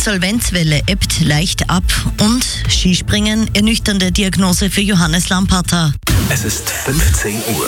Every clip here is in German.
Insolvenzwelle ebbt leicht ab und Skispringen, ernüchternde Diagnose für Johannes Lamparter. Es ist 15 Uhr.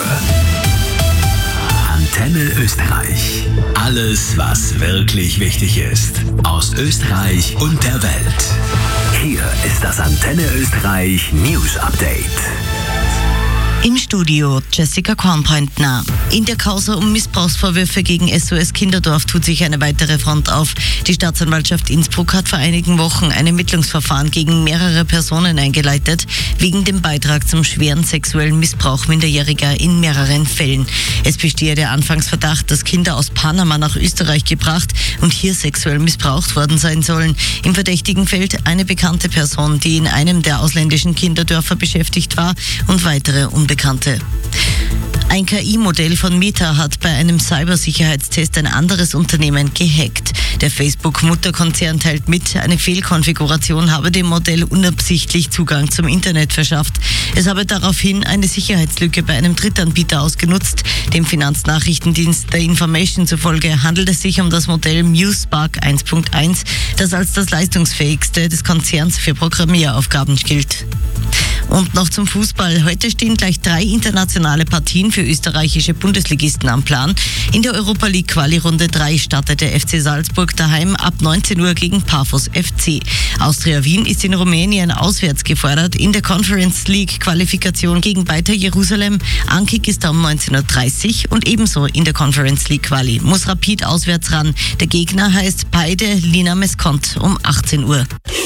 Antenne Österreich. Alles, was wirklich wichtig ist. Aus Österreich und der Welt. Hier ist das Antenne Österreich News Update. Im Studio Jessica Kornpointner. In der Causa um Missbrauchsvorwürfe gegen SOS Kinderdorf tut sich eine weitere Front auf. Die Staatsanwaltschaft Innsbruck hat vor einigen Wochen ein Ermittlungsverfahren gegen mehrere Personen eingeleitet, wegen dem Beitrag zum schweren sexuellen Missbrauch Minderjähriger in mehreren Fällen. Es bestehe der Anfangsverdacht, dass Kinder aus Panama nach Österreich gebracht und hier sexuell missbraucht worden sein sollen. Im verdächtigen Feld eine bekannte Person, die in einem der ausländischen Kinderdörfer beschäftigt war, und weitere Unbekannte. Ein KI-Modell von Meta hat bei einem Cybersicherheitstest ein anderes Unternehmen gehackt. Der Facebook-Mutterkonzern teilt mit, eine Fehlkonfiguration habe dem Modell unabsichtlich Zugang zum Internet verschafft. Es habe daraufhin eine Sicherheitslücke bei einem Drittanbieter ausgenutzt. Dem Finanznachrichtendienst The Information zufolge handelt es sich um das Modell MuseSpark 1.1, das als das leistungsfähigste des Konzerns für Programmieraufgaben gilt. Und noch zum Fußball. Heute stehen gleich 3 internationale Partien für österreichische Bundesligisten am Plan. In der Europa League Quali-Runde 3 startet der FC Salzburg daheim ab 19 Uhr gegen Pafos FC. Austria Wien ist in Rumänien auswärts gefordert. In der Conference League Qualifikation gegen Beitar Jerusalem. Ankick ist um 19.30 Uhr und ebenso in der Conference League Quali muss Rapid auswärts ran. Der Gegner heißt Paide Lina Mescont um 18 Uhr.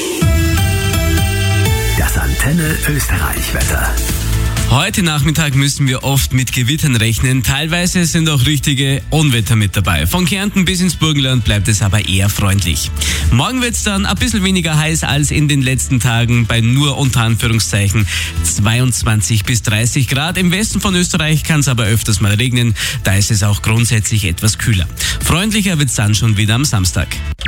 Das Antenne Österreich Wetter. Heute Nachmittag müssen wir oft mit Gewittern rechnen. Teilweise sind auch richtige Unwetter mit dabei. Von Kärnten bis ins Burgenland bleibt es aber eher freundlich. Morgen wird es dann ein bisschen weniger heiß als in den letzten Tagen bei nur unter Anführungszeichen 22 bis 30 Grad. Im Westen von Österreich kann es aber öfters mal regnen. Da ist es auch grundsätzlich etwas kühler. Freundlicher wird es dann schon wieder am Samstag.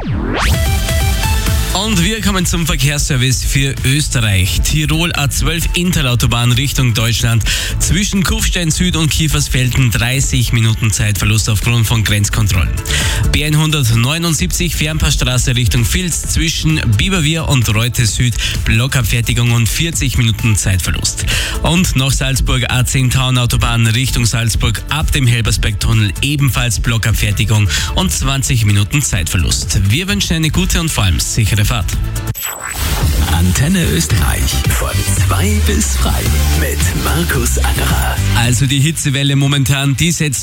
Und wir kommen zum Verkehrsservice für Österreich. Tirol A12 Interlautobahn Richtung Deutschland. Zwischen Kufstein Süd und Kiefersfelden 30 Minuten Zeitverlust aufgrund von Grenzkontrollen. B179 Fernpassstraße Richtung Vils zwischen Biberwier und Reute Süd. Blockabfertigung und 40 Minuten Zeitverlust. Und noch Salzburg A10 Tauern-Autobahn Richtung Salzburg ab dem Helbersberg-Tunnel ebenfalls Blockabfertigung und 20 Minuten Zeitverlust. Wir wünschen eine gute und vor allem sichere Fahrt. Antenne Österreich von 2 bis 3 mit Markus Angerer. Also die Hitzewelle momentan, die setzt